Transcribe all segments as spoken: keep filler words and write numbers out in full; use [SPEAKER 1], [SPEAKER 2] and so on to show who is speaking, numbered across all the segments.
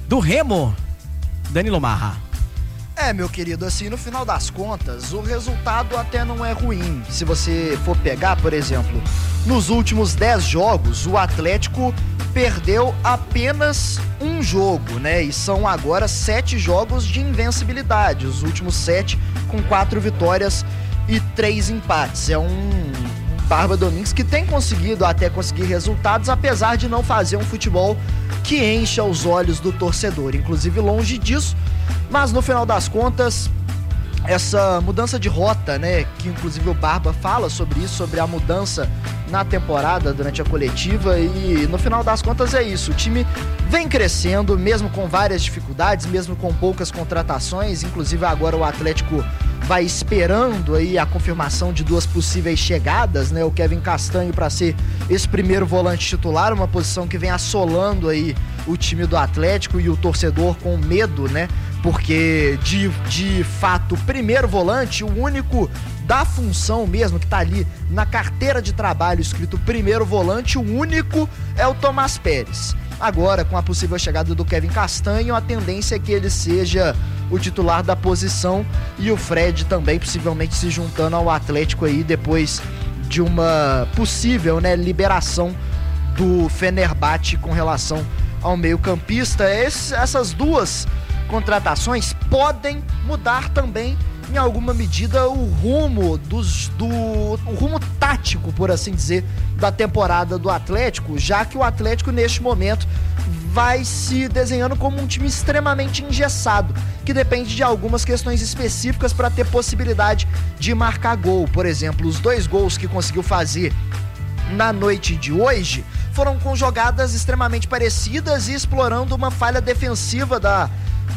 [SPEAKER 1] do Remo, Danilo Marra.
[SPEAKER 2] É, meu querido, assim, no final das contas, o resultado até não é ruim. Se você for pegar, por exemplo, nos últimos dez jogos, o Atlético perdeu apenas um jogo, né? E são agora sete jogos de invencibilidade. Os últimos sete com quatro vitórias e três empates. É um Barba Domingues que tem conseguido até conseguir resultados, apesar de não fazer um futebol que encha os olhos do torcedor. Inclusive, longe disso. Mas no final das contas, essa mudança de rota, né, que inclusive o Barba fala sobre isso, sobre a mudança na temporada durante a coletiva, e no final das contas é isso, o time vem crescendo, mesmo com várias dificuldades, mesmo com poucas contratações, inclusive agora o Atlético vai esperando aí a confirmação de duas possíveis chegadas, né, o Kevin Castanho para ser esse primeiro volante titular, uma posição que vem assolando aí o time do Atlético e o torcedor com medo, né, porque de, de fato, primeiro volante, o único da função mesmo, que tá ali na carteira de trabalho escrito primeiro volante, o único é o Tomás Pérez. Agora, com a possível chegada do Kevin Castanho, a tendência é que ele seja o titular da posição e o Fred também possivelmente se juntando ao Atlético aí depois de uma possível, né, liberação do Fenerbahçe com relação ao meio-campista. Esse, essas duas contratações podem mudar também em alguma medida o rumo dos, do o rumo tático, por assim dizer, da temporada do Atlético, já que o Atlético neste momento vai se desenhando como um time extremamente engessado, que depende de algumas questões específicas para ter possibilidade de marcar gol. Por exemplo, os dois gols que conseguiu fazer na noite de hoje foram com jogadas extremamente parecidas e explorando uma falha defensiva da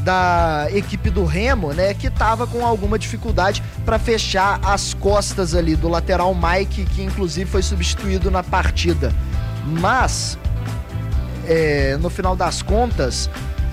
[SPEAKER 2] da equipe do Remo, né, que estava com alguma dificuldade para fechar as costas ali do lateral Mike, que inclusive foi substituído na partida. Mas é, no final das contas,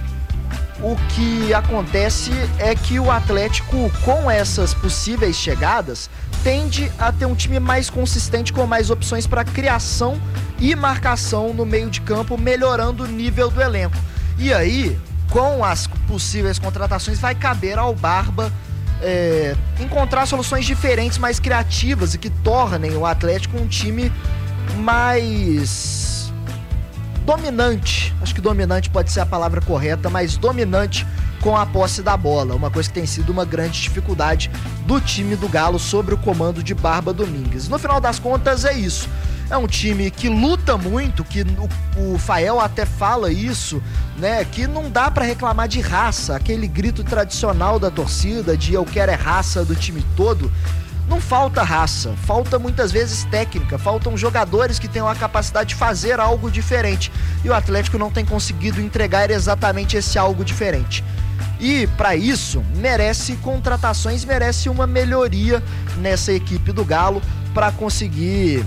[SPEAKER 2] o que acontece é que o Atlético, com essas possíveis chegadas, tende a ter um time mais consistente, com mais opções para criação e marcação no meio de campo, melhorando o nível do elenco. E aí, com as possíveis contratações, vai caber ao Barba é, encontrar soluções diferentes, mais criativas e que tornem o Atlético um time mais dominante. Acho que dominante pode ser a palavra correta, mas dominante com a posse da bola, uma coisa que tem sido uma grande dificuldade do time do Galo sobre o comando de Barba Domingues. No final das contas é isso. É um time que luta muito, que o, o Fael até fala isso, né? Que não dá pra reclamar de raça, aquele grito tradicional da torcida de eu quero é raça do time todo. Não falta raça, falta muitas vezes técnica, faltam jogadores que tenham a capacidade de fazer algo diferente. E o Atlético não tem conseguido entregar exatamente esse algo diferente. E para isso merece contratações, merece uma melhoria nessa equipe do Galo para conseguir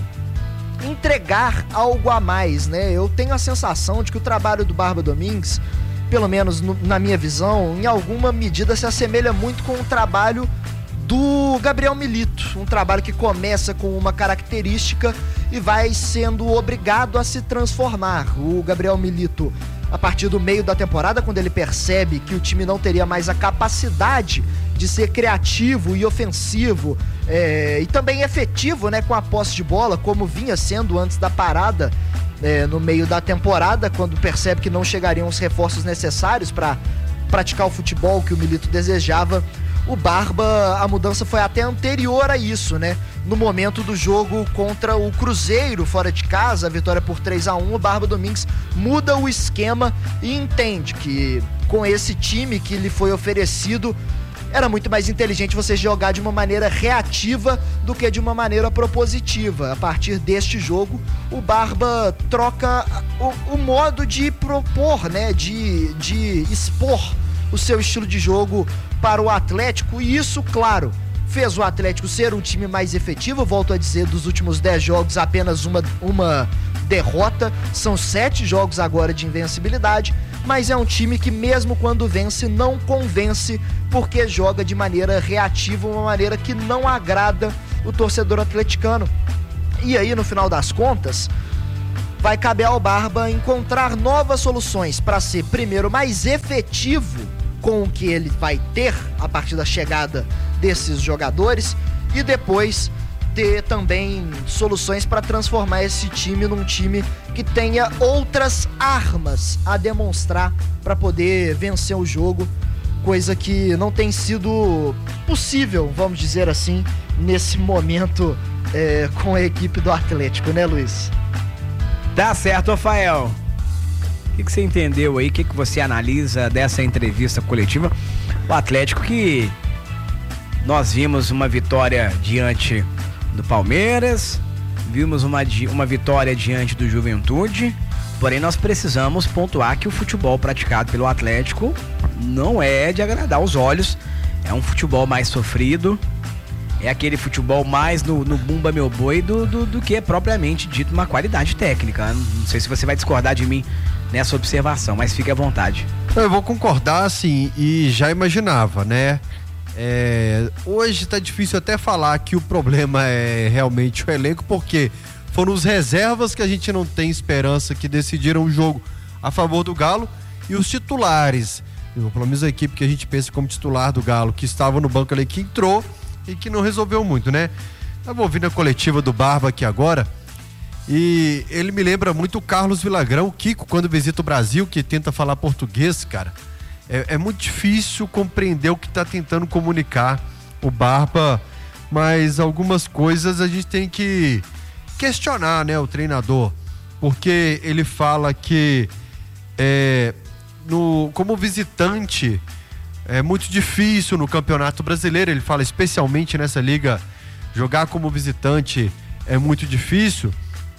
[SPEAKER 2] entregar algo a mais, né? Eu tenho a sensação de que o trabalho do Barba Domingues, pelo menos no, na minha visão, em alguma medida se assemelha muito com o trabalho do Gabriel Milito, um trabalho que começa com uma característica e vai sendo obrigado a se transformar. O Gabriel Milito, a partir do meio da temporada, quando ele percebe que o time não teria mais a capacidade de ser criativo e ofensivo é, e também efetivo, né, com a posse de bola, como vinha sendo antes da parada é, no meio da temporada, quando percebe que não chegariam os reforços necessários para praticar o futebol que o Milito desejava, o Barba, a mudança foi até anterior a isso, né? No momento do jogo contra o Cruzeiro fora de casa, a vitória por três a um, o Barba Domingues muda o esquema e entende que com esse time que lhe foi oferecido, era muito mais inteligente você jogar de uma maneira reativa do que de uma maneira propositiva. A partir deste jogo, o Barba troca o, o modo de propor, né? De, de expor o seu estilo de jogo para o Atlético, e isso, claro, fez o Atlético ser um time mais efetivo. Volto a dizer, dos últimos dez jogos, apenas uma, uma derrota, são sete jogos agora de invencibilidade, mas é um time que mesmo quando vence, não convence, porque joga de maneira reativa, uma maneira que não agrada o torcedor atleticano. E aí, no final das contas, vai caber ao Barba encontrar novas soluções para ser, primeiro, mais efetivo com o que ele vai ter a partir da chegada desses jogadores e depois ter também soluções para transformar esse time num time que tenha outras armas a demonstrar para poder vencer o jogo, coisa que não tem sido possível, vamos dizer assim, nesse momento é, com a equipe do Atlético, né, Luiz?
[SPEAKER 1] Tá certo, Rafael. O que, que você entendeu aí? O que, que você analisa dessa entrevista coletiva? O Atlético, que nós vimos uma vitória diante do Palmeiras, vimos uma, uma vitória diante do Juventude, porém nós precisamos pontuar que o futebol praticado pelo Atlético não é de agradar os olhos, é um futebol mais sofrido, é aquele futebol mais no, no bumba meu boi do, do, do que é propriamente dito uma qualidade técnica. Não sei se você vai discordar de mim nessa observação, mas fique à vontade.
[SPEAKER 3] Eu vou concordar, sim, e já imaginava, né? É, hoje tá difícil até falar que o problema é realmente o elenco, porque foram os reservas que a gente não tem esperança que decidiram o jogo a favor do Galo, e os titulares, pelo menos a equipe que a gente pensa como titular do Galo, que estava no banco ali, que entrou e que não resolveu muito, né? Estava ouvindo a coletiva do Barba aqui agora e ele me lembra muito o Carlos Villagrán, o Kiko, quando visita o Brasil, que tenta falar português, cara. É, é muito difícil compreender o que está tentando comunicar o Barba, mas algumas coisas a gente tem que questionar, né, o treinador, porque ele fala que é, no, como visitante é muito difícil no Campeonato Brasileiro, ele fala especialmente nessa liga, jogar como visitante é muito difícil.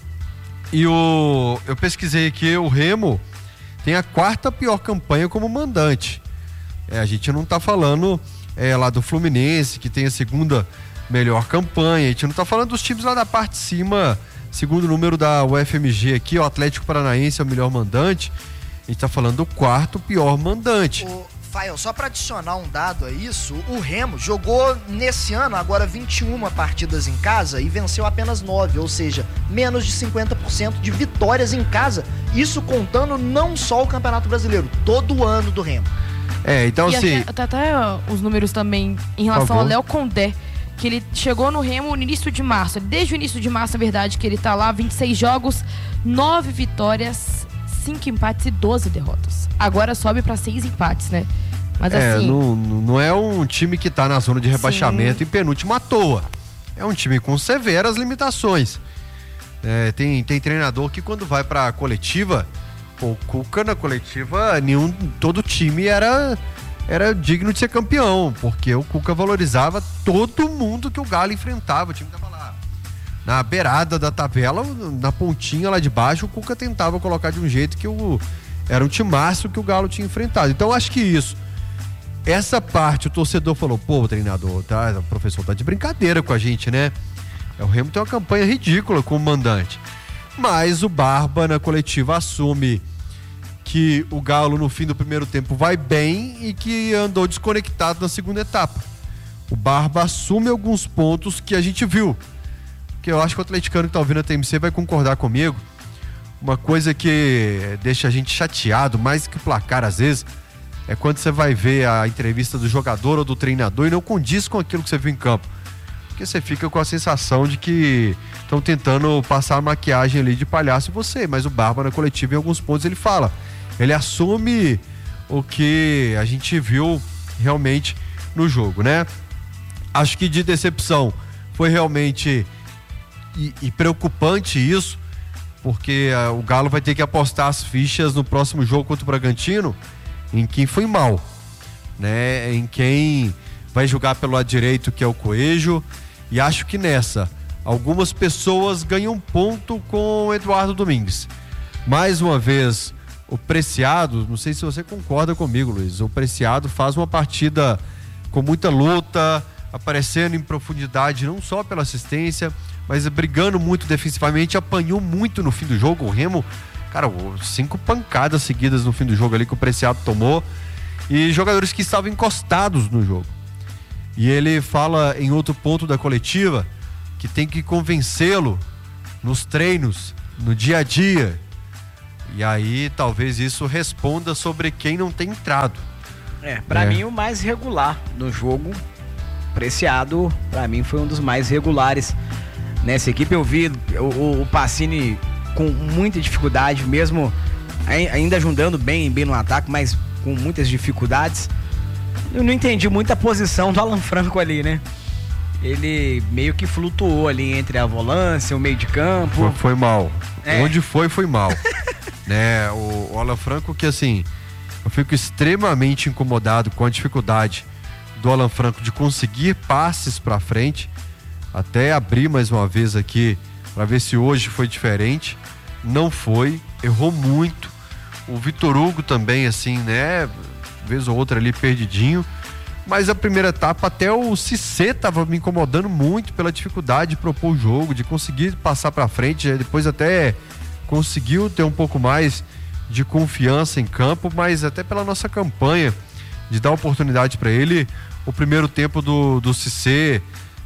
[SPEAKER 3] E o, eu pesquisei aqui, o Remo tem a quarta pior campanha como mandante. É, a gente não tá falando é, lá do Fluminense, que tem a segunda melhor campanha, a gente não tá falando dos times lá da parte de cima, segundo o número da U F M G aqui, o Atlético Paranaense é o melhor mandante, a gente tá falando do quarto pior mandante.
[SPEAKER 2] O... Fael, só para adicionar um dado a isso, o Remo jogou nesse ano agora vinte e uma partidas em casa e venceu apenas nove, ou seja, menos de cinquenta por cento de vitórias em casa, isso contando não só o Campeonato Brasileiro, todo o ano do Remo.
[SPEAKER 3] É, então
[SPEAKER 4] e
[SPEAKER 3] assim...
[SPEAKER 4] Até, até os números também em relação ao Léo Condé, que ele chegou no Remo no início de março, desde o início de março, na verdade, que ele tá lá, vinte e seis jogos, nove vitórias, cinco empates e doze derrotas. Agora sobe para seis empates, né? Mas
[SPEAKER 3] é,
[SPEAKER 4] assim...
[SPEAKER 3] não, não é um time que tá na zona de rebaixamento Sim. em penúltimo à toa. É um time com severas limitações. É, tem, tem treinador que quando vai pra coletiva, pô, o Cuca na coletiva, nenhum, todo time era, era digno de ser campeão, porque o Cuca valorizava todo mundo que o Galo enfrentava. O time tava lá na beirada da tabela, na pontinha lá de baixo, o Cuca tentava colocar de um jeito que o, era um timaço que o Galo tinha enfrentado. Então acho que isso, essa parte, o torcedor falou, pô, o treinador, tá, o professor tá de brincadeira com a gente, né? O Remo tem uma campanha ridícula como mandante. Mas o Barba na coletiva assume que o Galo no fim do primeiro tempo vai bem e que andou desconectado na segunda etapa. O Barba assume alguns pontos que a gente viu, que eu acho que o atleticano que tá ouvindo a T M C vai concordar comigo. Uma coisa que deixa a gente chateado, mais que o placar às vezes, é quando você vai ver a entrevista do jogador ou do treinador e não condiz com aquilo que você viu em campo. Porque você fica com a sensação de que estão tentando passar a maquiagem ali de palhaço em você. Mas o Barba na coletiva, em alguns pontos, ele fala. Ele assume o que a gente viu realmente no jogo, né? Acho que de decepção foi realmente e, e preocupante isso, porque uh, o Galo vai ter que apostar as fichas no próximo jogo contra o Bragantino em quem foi mal, né? Em quem vai jogar pelo lado direito, que é o Coelho, e acho que nessa algumas pessoas ganham ponto com o Eduardo Domingues. Mais uma vez, o Preciado, não sei se você concorda comigo, Luiz, o Preciado faz uma partida com muita luta, aparecendo em profundidade, não só pela assistência, mas brigando muito defensivamente, apanhou muito no fim do jogo. O Remo, cara, cinco pancadas seguidas no fim do jogo ali que o Preciado tomou, e jogadores que estavam encostados no jogo. E ele fala em outro ponto da coletiva que tem que convencê-lo nos treinos, no dia a dia, E aí talvez isso responda sobre quem não tem entrado.
[SPEAKER 1] É, pra é. mim o mais regular no jogo, Preciado, pra mim foi um dos mais regulares nessa equipe. Eu vi o, o Pacini com muita dificuldade, mesmo ainda ajudando bem, bem no ataque, mas com muitas dificuldades. Eu não entendi muito a posição do Alan Franco ali, né? Ele meio que flutuou ali entre a volância, o meio de campo.
[SPEAKER 3] Foi, foi mal. É. Onde foi, foi mal. né? O, o Alan Franco, que assim, eu fico extremamente incomodado com a dificuldade do Alan Franco de conseguir passes pra frente. Até abrir mais uma vez aqui para ver se hoje foi diferente. Não foi, errou muito. O Vitor Hugo também, assim, né? Vez ou outra ali perdidinho. Mas a primeira etapa até o Cissé tava me incomodando muito pela dificuldade de propor o jogo, de conseguir passar para frente. Depois até conseguiu ter um pouco mais de confiança em campo, mas até pela nossa campanha de dar oportunidade para ele. O primeiro tempo do, do Cissé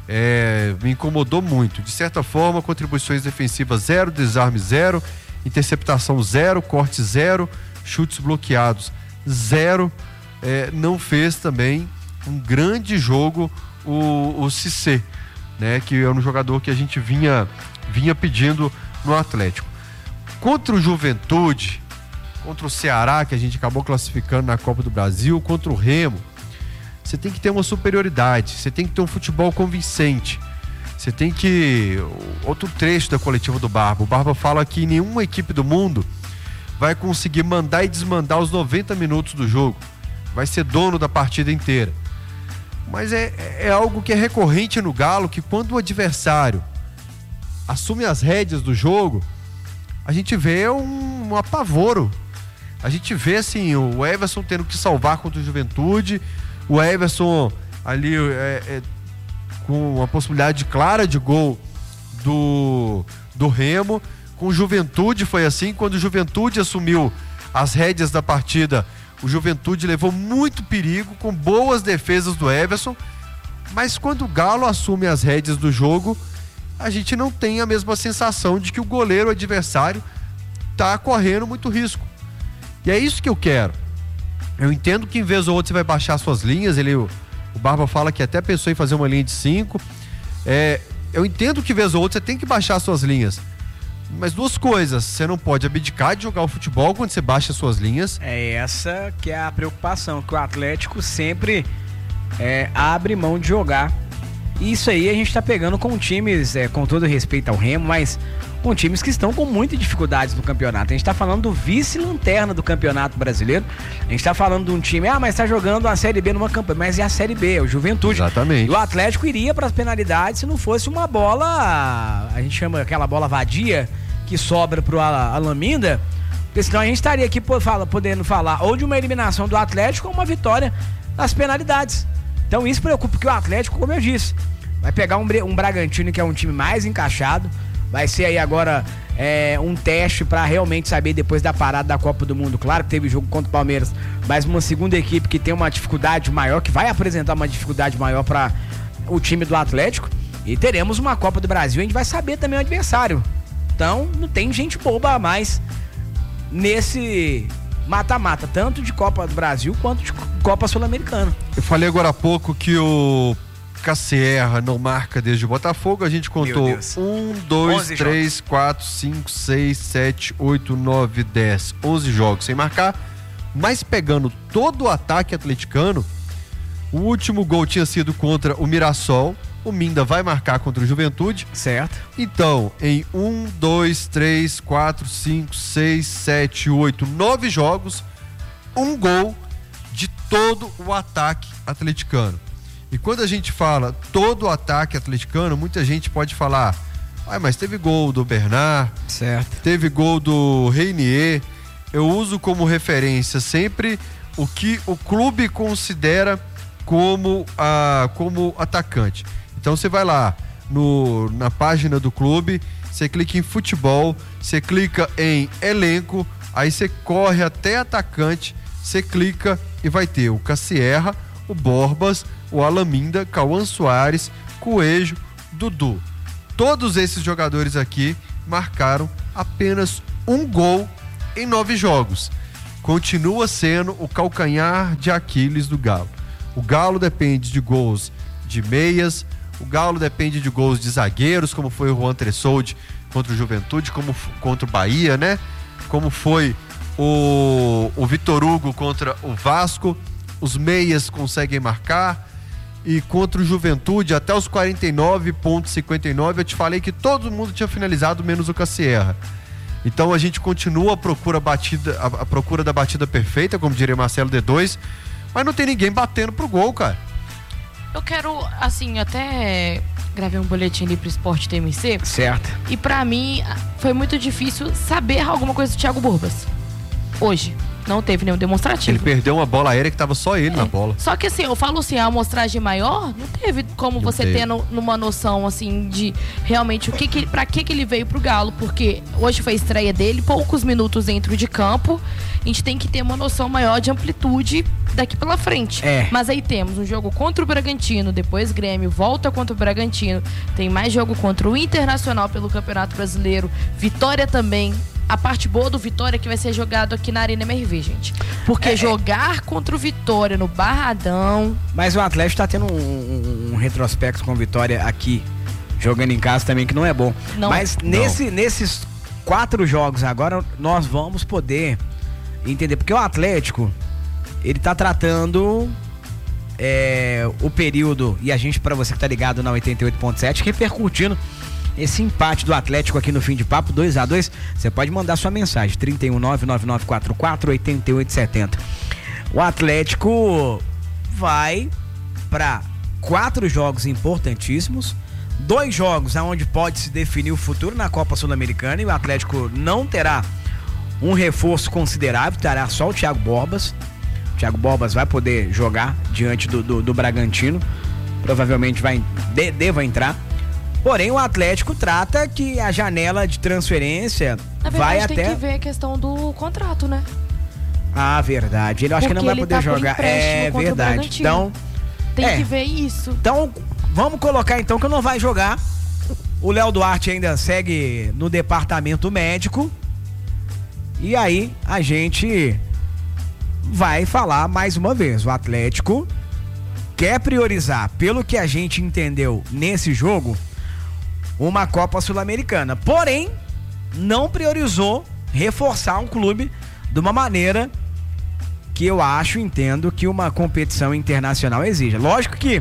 [SPEAKER 3] é, me incomodou muito. De certa forma, contribuições defensivas zero, desarme zero, interceptação zero, corte zero, chutes bloqueados zero. É, não fez também um grande jogo o, o Cissé, né, que é um jogador que a gente vinha, vinha pedindo no Atlético. Contra o Juventude, contra o Ceará, que a gente acabou classificando na Copa do Brasil, contra o Remo, você tem que ter uma superioridade, você tem que ter um futebol convincente, você tem que... Outro trecho da coletiva do Barba, o Barba fala que nenhuma equipe do mundo vai conseguir mandar e desmandar os noventa minutos do jogo, vai ser dono da partida inteira. Mas é, é algo que é recorrente no Galo, que quando o adversário assume as rédeas do jogo, a gente vê um, um apavoro. A gente vê assim, o Everson tendo que salvar contra o Juventude, o Everson ali é, é, com uma possibilidade clara de gol do, do Remo. Com o Juventude foi assim, quando o Juventude assumiu as rédeas da partida, o Juventude levou muito perigo, com boas defesas do Everson, mas quando o Galo assume as rédeas do jogo, a gente não tem a mesma sensação de que o goleiro adversário tá correndo muito risco. E é isso que eu quero. Eu entendo que em vez ou outra você vai baixar suas linhas, ele, o Barba fala que até pensou em fazer uma linha de cinco. É, eu entendo que em vez ou outra você tem que baixar suas linhas. Mas duas coisas, você não pode abdicar de jogar o futebol quando você baixa suas linhas.
[SPEAKER 1] É essa que é a preocupação, que o Atlético sempre é, abre mão de jogar. E isso aí a gente tá pegando com times, é, com todo respeito ao Remo, mas com times que estão com muitas dificuldades no campeonato. A gente tá falando do vice-lanterna do Campeonato Brasileiro. A gente tá falando de um time, ah, mas tá jogando a Série B numa campanha, mas é a Série B, é o Juventude.
[SPEAKER 3] Exatamente.
[SPEAKER 1] E o Atlético iria para as penalidades se não fosse uma bola, a gente chama aquela bola vadia, que sobra pro Alaminda, porque senão a gente estaria aqui podendo falar ou de uma eliminação do Atlético ou uma vitória nas penalidades. Então isso preocupa, porque o Atlético, como eu disse, vai pegar um, um Bragantino, que é um time mais encaixado. Vai ser aí agora é, um teste para realmente saber, depois da parada da Copa do Mundo. Claro que teve jogo contra o Palmeiras, mas uma segunda equipe que tem uma dificuldade maior, que vai apresentar uma dificuldade maior para o time do Atlético. E teremos uma Copa do Brasil, a gente vai saber também o adversário. Então não tem gente boba a mais nesse mata-mata, tanto de Copa do Brasil quanto de Copa Sul-Americana.
[SPEAKER 3] Eu falei agora há pouco que o Cassierra não marca desde o Botafogo. A gente contou um, dois, três, quatro, cinco, seis, sete, oito, nove, dez, onze jogos sem marcar, mas pegando todo o ataque atleticano, o último gol tinha sido contra o Mirassol. O Minda vai marcar contra o Juventude.
[SPEAKER 1] Certo.
[SPEAKER 3] Então, em um, dois, três, quatro, cinco, seis, sete, oito, nove jogos, um gol de todo o ataque atleticano. E quando a gente fala todo o ataque atleticano, muita gente pode falar, ah, mas teve gol do Bernard,
[SPEAKER 1] certo,
[SPEAKER 3] teve gol do Reinier. Eu uso como referência sempre o que o clube considera como, ah, como atacante. Então você vai lá no, na página do clube, você clica em futebol, você clica em elenco, aí você corre até atacante, você clica e vai ter o Cassierra, o Borbas, o Alaminda, Cauã Soares, Coelho, Dudu. Todos esses jogadores aqui marcaram apenas um gol em nove jogos. Continua sendo o calcanhar de Aquiles do Galo. O Galo depende de gols de meias, o Galo depende de gols de zagueiros, como foi o Juan Tressoldi contra o Juventude, como contra o Bahia, né? Como foi o, o Vitor Hugo contra o Vasco. Os meias conseguem marcar. E contra o Juventude, até os quarenta e nove pontos cinquenta e nove, eu te falei que todo mundo tinha finalizado, menos o Cassierra. Então a gente continua a procura, batida, a, a procura da batida perfeita, como diria Marcelo D dois, mas não tem ninguém batendo pro gol, cara.
[SPEAKER 4] Eu quero, assim, até gravei um boletim ali pro Esporte T M C.
[SPEAKER 1] Certo.
[SPEAKER 4] E pra mim foi muito difícil saber alguma coisa do Thiago Borbas. Hoje. Não teve nenhum demonstrativo.
[SPEAKER 3] Ele perdeu uma bola aérea que tava só ele é. na bola.
[SPEAKER 4] Só que assim, eu falo assim, a amostragem maior, não teve como não você teve. ter no, numa noção assim de realmente o que que, pra que que ele veio pro Galo, porque hoje foi a estreia dele, poucos minutos dentro de campo, a gente tem que ter uma noção maior de amplitude daqui pela frente.
[SPEAKER 1] É.
[SPEAKER 4] Mas aí temos um jogo contra o Bragantino, depois Grêmio, volta contra o Bragantino, tem mais jogo contra o Internacional pelo Campeonato Brasileiro, Vitória também. A parte boa do Vitória é que vai ser jogado aqui na Arena M R V, gente. Porque é, jogar contra o Vitória no Barradão...
[SPEAKER 1] Mas o Atlético tá tendo um, um, um retrospecto com o Vitória aqui, jogando em casa também, que não é bom. Não. Mas nesse, não. nesses quatro jogos agora, nós vamos poder entender. Porque o Atlético, ele tá tratando é, o período, e a gente, pra você que tá ligado na oitenta e oito ponto sete, repercutindo esse empate do Atlético aqui no Fim de Papo, dois a dois, você pode mandar sua mensagem, trinta e um, nove nove nove quatro quatro, oito oito sete zero. O Atlético vai para quatro jogos importantíssimos, dois jogos onde pode se definir o futuro na Copa Sul-Americana, e o Atlético não terá um reforço considerável, terá só o Thiago Borbas. O Thiago Borbas vai poder jogar diante do, do, do Bragantino, provavelmente vai, de, deva entrar. Porém, o Atlético trata que a janela de transferência
[SPEAKER 4] Na verdade,
[SPEAKER 1] vai até...
[SPEAKER 4] tem que ver a questão do contrato, né?
[SPEAKER 1] Ah, verdade. Ele acho que não vai poder
[SPEAKER 4] tá
[SPEAKER 1] jogar. É verdade. Então,
[SPEAKER 4] tem
[SPEAKER 1] é.
[SPEAKER 4] que ver isso.
[SPEAKER 1] Então, vamos colocar então que não vai jogar. O Léo Duarte ainda segue no departamento médico. E aí, a gente vai falar mais uma vez. O Atlético quer priorizar, pelo que a gente entendeu nesse jogo, uma Copa Sul-Americana. Porém, não priorizou reforçar um clube de uma maneira que eu acho, entendo, que uma competição internacional exige. Lógico que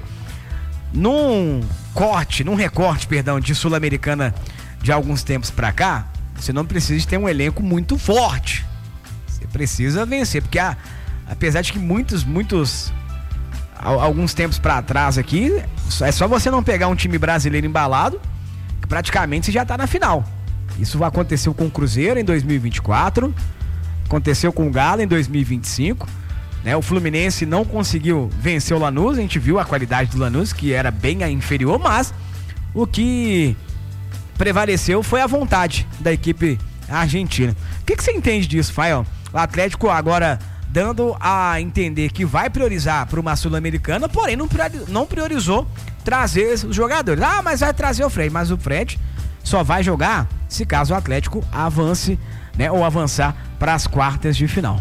[SPEAKER 1] num corte, num recorte, perdão, de Sul-Americana de alguns tempos pra cá, você não precisa de ter um elenco muito forte. Você precisa vencer, porque a, apesar de que muitos, muitos... alguns tempos pra trás aqui, é só você não pegar um time brasileiro embalado, que praticamente você já tá na final. Isso aconteceu com o Cruzeiro em dois mil e vinte e quatro, aconteceu com o Galo em dois mil e vinte e cinco, né? O Fluminense não conseguiu vencer o Lanús, a gente viu a qualidade do Lanús, que era bem inferior, mas o que prevaleceu foi a vontade da equipe argentina. O que, que você entende disso, Fael? O Atlético agora dando a entender que vai priorizar para uma Sul-Americana, porém não, priori- não priorizou trazer os jogadores. Ah, mas vai trazer o Fred, mas o Fred só vai jogar se caso o Atlético avance, né, ou avançar para as quartas de final.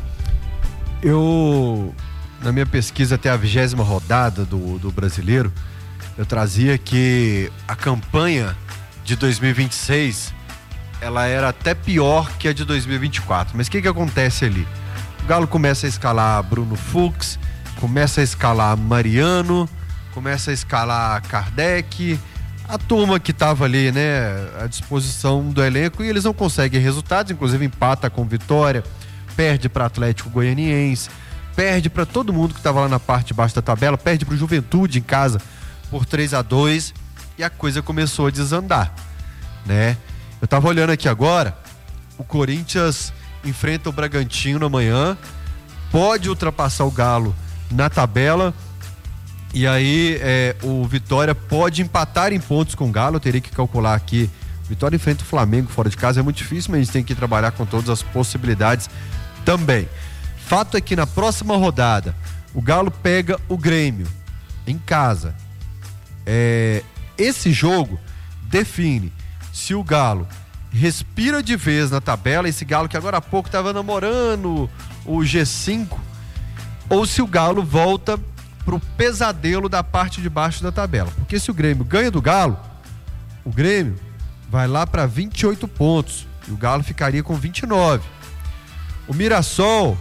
[SPEAKER 3] Eu, na minha pesquisa até a vigésima rodada do, do Brasileiro, eu trazia que a campanha de dois mil e vinte e seis, ela era até pior que a de dois mil e vinte e quatro. Mas o que que acontece ali? O Galo começa a escalar Bruno Fux, começa a escalar Mariano, começa a escalar Kardec, a turma que estava ali, né, à disposição do elenco, e eles não conseguem resultados, inclusive empata com Vitória, perde para Atlético Goianiense, perde para todo mundo que estava lá na parte de baixo da tabela, perde para o Juventude em casa por três a dois, e a coisa começou a desandar, né? Eu tava olhando aqui agora, o Corinthians enfrenta o Bragantino amanhã, pode ultrapassar o Galo na tabela, e aí é, o Vitória pode empatar em pontos com o Galo. Eu teria que calcular aqui, Vitória enfrenta o Flamengo fora de casa, é muito difícil, mas a gente tem que trabalhar com todas as possibilidades também. Fato é que na próxima rodada o Galo pega o Grêmio em casa. É, esse jogo define se o Galo respira de vez na tabela, esse Galo que agora há pouco estava namorando o G cinco, ou se o Galo volta pro pesadelo da parte de baixo da tabela. Porque se o Grêmio ganha do Galo, o Grêmio vai lá para vinte e oito pontos e o Galo ficaria com vinte e nove. O Mirassol,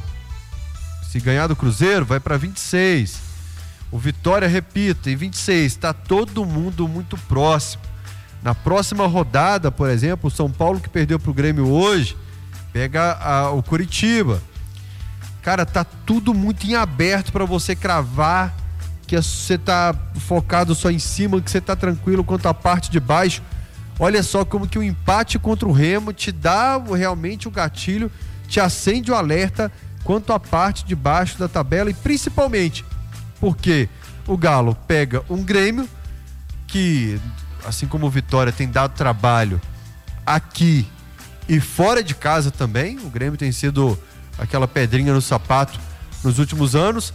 [SPEAKER 3] se ganhar do Cruzeiro, vai para vinte e seis. O Vitória, repita, tem vinte e seis. Está todo mundo muito próximo. Na próxima rodada, por exemplo, o São Paulo, que perdeu pro Grêmio hoje, pega a, o Curitiba. Cara, tá tudo muito em aberto para você cravar que você tá focado só em cima, que você tá tranquilo quanto à parte de baixo. Olha só como que o empate contra o Remo te dá realmente o gatilho, te acende o alerta quanto à parte de baixo da tabela, e principalmente porque o Galo pega um Grêmio que, assim como o Vitória, tem dado trabalho aqui e fora de casa também. O Grêmio tem sido aquela pedrinha no sapato nos últimos anos,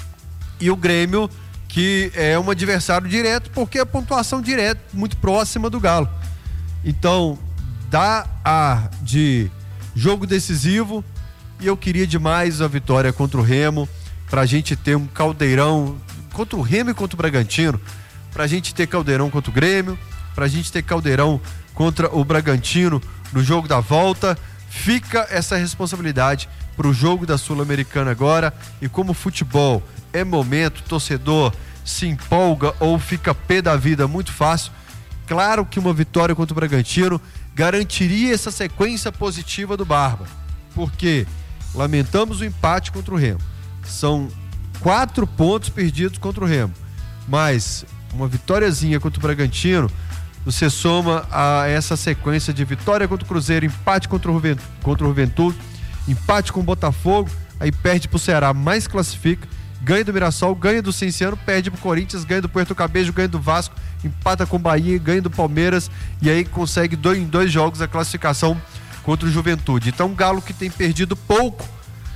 [SPEAKER 3] e o Grêmio que é um adversário direto, porque a pontuação direta muito próxima do Galo. Então dá a de jogo decisivo, e eu queria demais a vitória contra o Remo, pra gente ter um caldeirão contra o Remo e contra o Bragantino, pra gente ter caldeirão contra o Grêmio, pra gente ter caldeirão contra o Bragantino no jogo da volta. Fica essa responsabilidade pro jogo da Sul-Americana agora, e como futebol é momento, torcedor se empolga ou fica pé da vida muito fácil, claro que uma vitória contra o Bragantino garantiria essa sequência positiva do Barba, porque lamentamos o empate contra o Remo, são quatro pontos perdidos contra o Remo, mas uma vitóriazinha contra o Bragantino, você soma a essa sequência de vitória contra o Cruzeiro, empate contra o Juventude, contra o Juventude, empate com o Botafogo, aí perde pro Ceará, mais classifica, ganha do Mirassol, ganha do Cienciano, perde pro Corinthians, ganha do Puerto Cabejo, ganha do Vasco, empata com o Bahia, ganha do Palmeiras, e aí consegue dois, em dois jogos a classificação contra o Juventude. Então, um Galo que tem perdido pouco,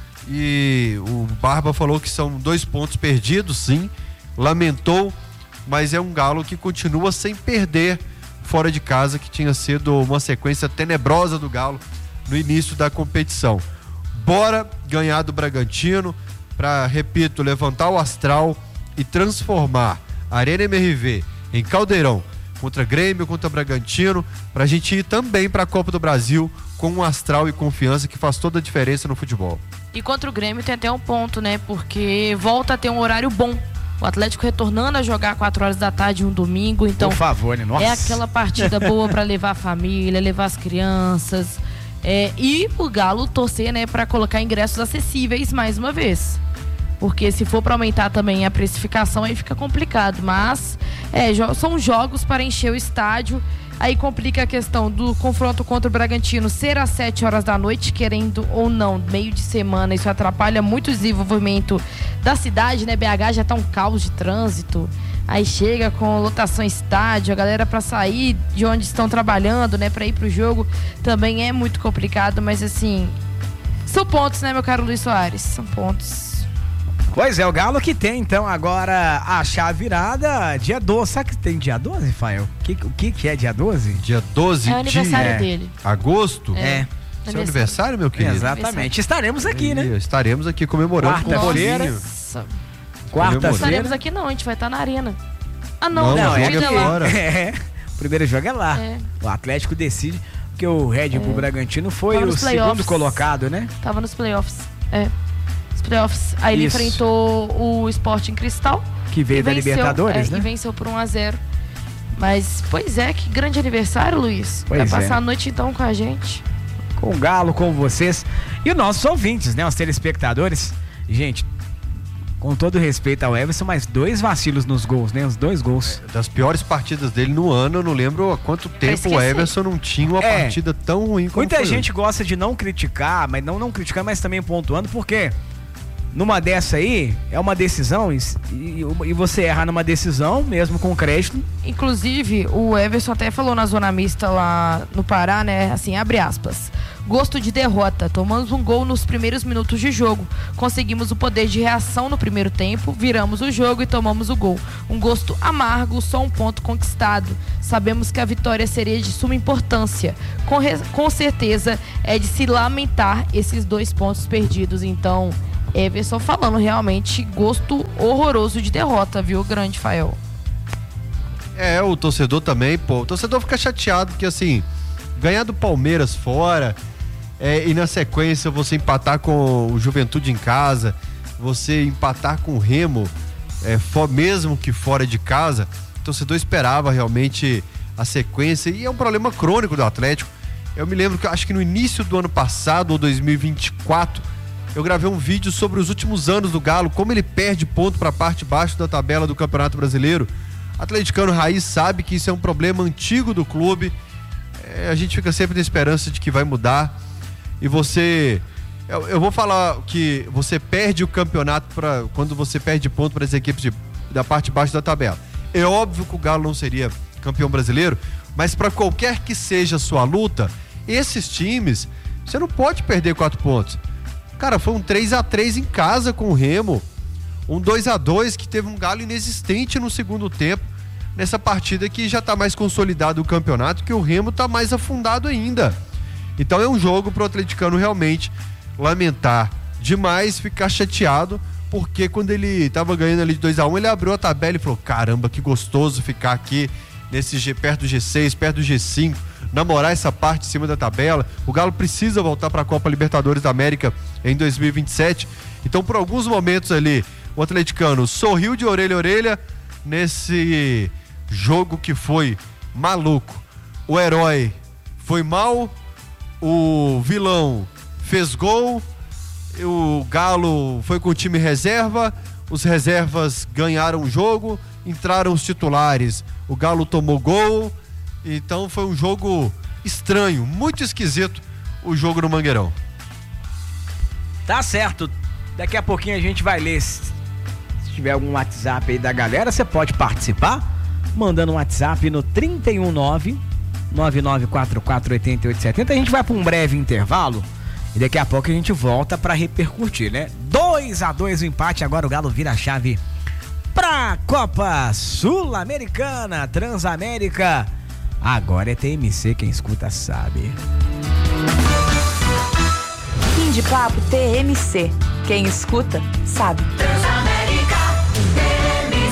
[SPEAKER 3] e o Barba falou que são dois pontos perdidos, sim, lamentou, mas é um Galo que continua sem perder fora de casa, que tinha sido uma sequência tenebrosa do Galo no início da competição. Bora ganhar do Bragantino para, repito, levantar o astral e transformar a Arena M R V em caldeirão contra Grêmio, contra Bragantino, para a gente ir também para a Copa do Brasil com um astral e confiança que faz toda a diferença no futebol.
[SPEAKER 4] E contra o Grêmio tem até um ponto, né? Porque volta a ter um horário bom. O Atlético retornando a jogar quatro horas da tarde um domingo, então
[SPEAKER 1] por favor, né? Nossa.
[SPEAKER 4] É aquela partida boa para levar a família, levar as crianças, é, e o Galo torcer, né, para colocar ingressos acessíveis mais uma vez, porque se for para aumentar também a precificação aí fica complicado, mas é, são jogos para encher o estádio. Aí complica a questão do confronto contra o Bragantino ser às sete horas da noite, querendo ou não, meio de semana. Isso atrapalha muito o desenvolvimento da cidade, né? B H já tá um caos de trânsito. Aí chega com lotação estádio, a galera para sair de onde estão trabalhando, né? Para ir pro jogo também é muito complicado, mas assim, são pontos, né, meu caro Luiz Soares? São pontos.
[SPEAKER 1] Pois é, o Galo que tem, então, agora a chave virada dia doze. Sabe que tem dia doze, Fael? O que, o que que é dia doze?
[SPEAKER 3] Dia doze
[SPEAKER 4] é o aniversário
[SPEAKER 3] de
[SPEAKER 4] dele.
[SPEAKER 3] Agosto?
[SPEAKER 1] É. é.
[SPEAKER 3] Seu aniversário, meu querido?
[SPEAKER 1] Exatamente. Estaremos aqui, né?
[SPEAKER 3] Estaremos aqui comemorando.
[SPEAKER 1] Quarta-feira. Quarta-feira.
[SPEAKER 4] Estaremos aqui não, a gente vai estar na arena. Ah, não,
[SPEAKER 3] não,
[SPEAKER 4] não
[SPEAKER 3] é,
[SPEAKER 4] é
[SPEAKER 3] lá.
[SPEAKER 1] É. O primeiro jogo é lá.
[SPEAKER 4] É.
[SPEAKER 1] O Atlético decide, porque o Red Bull é. Bragantino foi o segundo playoffs. colocado, né?
[SPEAKER 4] Tava nos playoffs. É. Playoffs. Aí
[SPEAKER 1] Isso.
[SPEAKER 4] ele enfrentou o Sporting Cristal,
[SPEAKER 1] que veio da
[SPEAKER 4] venceu,
[SPEAKER 1] Libertadores,
[SPEAKER 4] é,
[SPEAKER 1] né?
[SPEAKER 4] E venceu por um a zero. Mas, pois é, que grande aniversário, Luiz.
[SPEAKER 1] Pois
[SPEAKER 4] Vai passar
[SPEAKER 1] é.
[SPEAKER 4] a noite então com a gente.
[SPEAKER 1] Com o Galo, com vocês e os nossos ouvintes, né? Os telespectadores. Gente, com todo respeito ao Everson, mas dois vacilos nos gols, né? Os dois gols.
[SPEAKER 3] É, das piores partidas dele no ano, eu não lembro há quanto tempo o Everson não tinha uma
[SPEAKER 1] é.
[SPEAKER 3] partida tão ruim como
[SPEAKER 1] Muita
[SPEAKER 3] foi
[SPEAKER 1] gente
[SPEAKER 3] hoje.
[SPEAKER 1] gosta de não criticar, mas não não criticar, mas também pontuando, porque numa dessa aí, é uma decisão, e, e você errar numa decisão, mesmo com crédito.
[SPEAKER 4] Inclusive, o Everson até falou na zona mista lá no Pará, né? Assim, abre aspas. Gosto de derrota. Tomamos um gol nos primeiros minutos de jogo. Conseguimos o poder de reação no primeiro tempo, viramos o jogo e tomamos o gol. Um gosto amargo, só um ponto conquistado. Sabemos que a vitória seria de suma importância. Com, re... Com certeza é de se lamentar esses dois pontos perdidos. Então, Everson falando realmente gosto horroroso de derrota, viu, grande Fael?
[SPEAKER 3] É, o torcedor também, pô. O torcedor fica chateado porque, assim, ganhar do Palmeiras fora é, e na sequência você empatar com o Juventude em casa, você empatar com o Remo, é, for, mesmo que fora de casa, o torcedor esperava realmente a sequência e é um problema crônico do Atlético. Eu me lembro que, acho que no início do ano passado, ou dois mil e vinte e quatro, eu gravei um vídeo sobre os últimos anos do Galo, como ele perde ponto para a parte de baixo da tabela do Campeonato Brasileiro. Atleticano raiz sabe que isso é um problema antigo do clube. É, a gente fica sempre na esperança de que vai mudar. E você... Eu, eu vou falar que você perde o campeonato pra, quando você perde ponto para as equipes de, da parte de baixo da tabela. É óbvio que o Galo não seria campeão brasileiro, mas para qualquer que seja a sua luta, esses times, você não pode perder quatro pontos. Cara, foi um três a três em casa com o Remo. Um dois a dois que teve um Galo inexistente no segundo tempo, nessa partida que já está mais consolidado o campeonato, que o Remo está mais afundado ainda. Então é um jogo pro atleticano realmente lamentar demais, ficar chateado, porque quando ele estava ganhando ali de dois a um, ele abriu a tabela e falou, caramba, que gostoso ficar aqui nesse G, perto do G seis, perto do G cinco, namorar essa parte em cima da tabela. O Galo precisa voltar para a Copa Libertadores da América em dois mil e vinte e sete. Então, por alguns momentos ali, o atleticano sorriu de orelha a orelha nesse jogo que foi maluco. O herói foi mal, o vilão fez gol, o Galo foi com o time reserva, os reservas ganharam o jogo, entraram os titulares, o Galo tomou gol. Então foi um jogo estranho, muito esquisito o jogo no Mangueirão.
[SPEAKER 1] Tá certo, daqui a pouquinho a gente vai ler. Se tiver algum WhatsApp aí da galera, você pode participar mandando um WhatsApp no trinta e um nove, nove nove quatro quatro, oito oito sete zero. A gente vai para um breve intervalo e daqui a pouco a gente volta para repercutir, né? dois a dois o empate, agora o Galo vira a chave pra Copa Sul-Americana, Transamérica. Agora é T M C, quem escuta sabe.
[SPEAKER 5] Fim de papo T M C. Quem escuta sabe.
[SPEAKER 6] Transamérica T M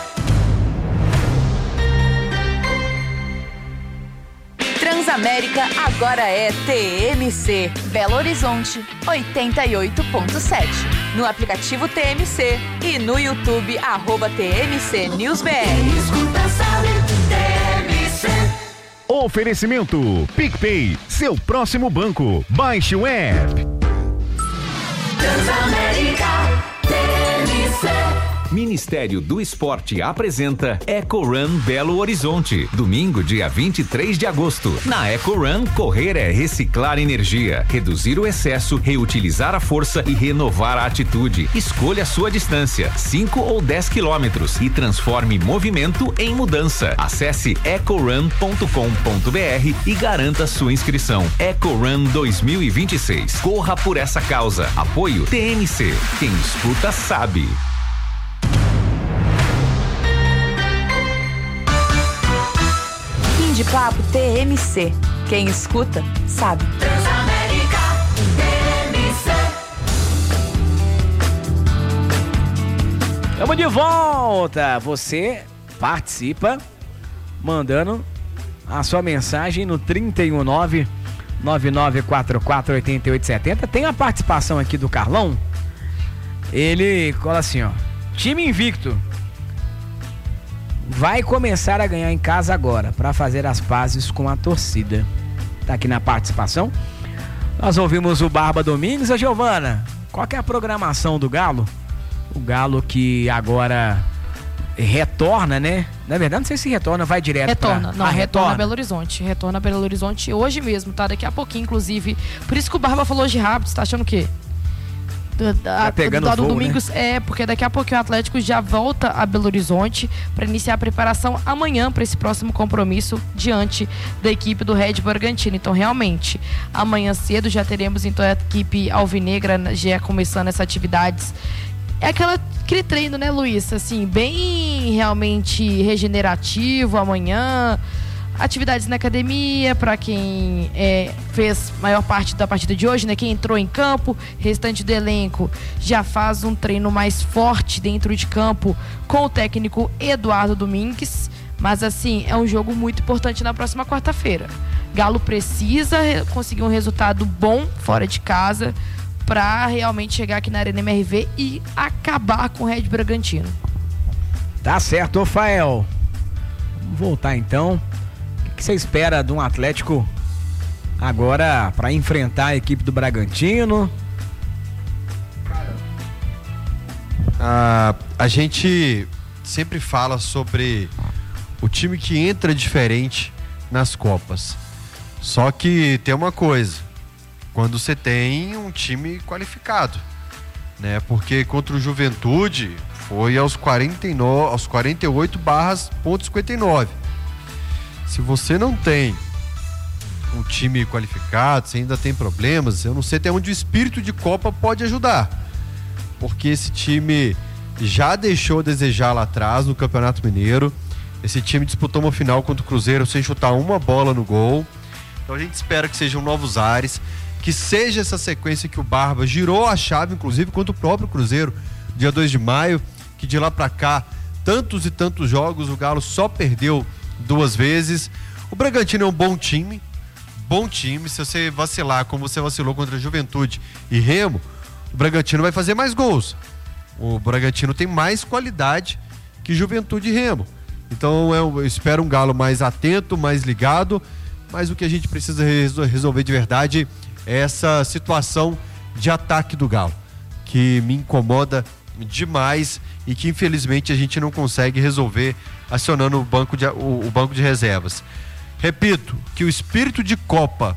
[SPEAKER 6] C.
[SPEAKER 5] Transamérica agora é T M C. Belo Horizonte oitenta e oito ponto sete. No aplicativo T M C e no YouTube arroba T M C News B R.
[SPEAKER 6] Quem escuta sabe. T M C.
[SPEAKER 7] Oferecimento PicPay, seu próximo banco. Baixe o app.
[SPEAKER 6] Transamérica T M C.
[SPEAKER 8] Ministério do Esporte apresenta Eco Run Belo Horizonte, domingo, dia vinte e três de agosto. Na Eco Run, correr é reciclar energia, reduzir o excesso, reutilizar a força e renovar a atitude. Escolha a sua distância, cinco ou dez quilômetros, e transforme movimento em mudança. Acesse eco run ponto com ponto b r e garanta sua inscrição. Eco Run dois mil e vinte e seis. Corra por essa causa. Apoio T M C. Quem escuta sabe.
[SPEAKER 5] De papo T M C. Quem escuta sabe.
[SPEAKER 6] Transamérica T M C.
[SPEAKER 1] Estamos de volta. Você participa mandando a sua mensagem no trinta e um nove, nove nove quatro quatro, oito oito sete zero. Tem a participação aqui do Carlão. Ele fala assim, ó: time invicto vai começar a ganhar em casa agora para fazer as pazes com a torcida. Tá aqui na participação. Nós ouvimos o Barba Domingues. A Giovana, qual que é a programação do Galo? O Galo que agora retorna, né? Na verdade, não sei se retorna, vai direto
[SPEAKER 4] Retorna,
[SPEAKER 1] pra...
[SPEAKER 4] não,
[SPEAKER 1] ah,
[SPEAKER 4] retorna,
[SPEAKER 1] retorna
[SPEAKER 4] a Belo Horizonte. Retorna a Belo Horizonte hoje mesmo, tá? Daqui a pouquinho, inclusive. Por isso que o Barba falou de rápido, você tá achando o quê? Da,
[SPEAKER 1] Tá pegando
[SPEAKER 4] do, do
[SPEAKER 1] voo,
[SPEAKER 4] Domingos, né? É, porque daqui a pouquinho o Atlético já volta a Belo Horizonte para iniciar a preparação amanhã para esse próximo compromisso diante da equipe do Red Bragantino. Então, realmente, amanhã cedo já teremos então a equipe alvinegra já começando essas atividades. É aquela, aquele treino, né, Luiz? Assim, bem realmente regenerativo amanhã. Atividades na academia, para quem é, fez maior parte da partida de hoje, né? Quem entrou em campo, restante do elenco já faz um treino mais forte dentro de campo com o técnico Eduardo Domingues. Mas assim, é um jogo muito importante na próxima quarta-feira. Galo precisa conseguir um resultado bom fora de casa para realmente chegar aqui na Arena M R V e acabar com o Red Bragantino.
[SPEAKER 1] Tá certo, Rafael. Vamos voltar então. O que você espera de um Atlético agora para enfrentar a equipe do Bragantino?
[SPEAKER 3] Ah, a gente sempre fala sobre o time que entra diferente nas Copas. Só que tem uma coisa, quando você tem um time qualificado, né? Porque contra o Juventude foi aos quarenta e nove, aos quarenta e oito barras ponto cinquenta e nove. Se você não tem um time qualificado, você ainda tem problemas, eu não sei até onde o espírito de Copa pode ajudar. Porque esse time já deixou a desejar lá atrás no Campeonato Mineiro. Esse time disputou uma final contra o Cruzeiro sem chutar uma bola no gol. Então a gente espera que sejam novos ares, que seja essa sequência que o Barba girou a chave, inclusive contra o próprio Cruzeiro, dia dois de maio, que de lá pra cá, tantos e tantos jogos, o Galo só perdeu duas vezes. O Bragantino é um bom time, bom time. Se você vacilar como você vacilou contra a Juventude e Remo, o Bragantino vai fazer mais gols. O Bragantino tem mais qualidade que Juventude e Remo. Então eu espero um Galo mais atento, mais ligado, mas o que a gente precisa resolver de verdade é essa situação de ataque do Galo, que me incomoda demais e que infelizmente a gente não consegue resolver acionando o banco de, o, o banco de reservas. Repito, que o espírito de Copa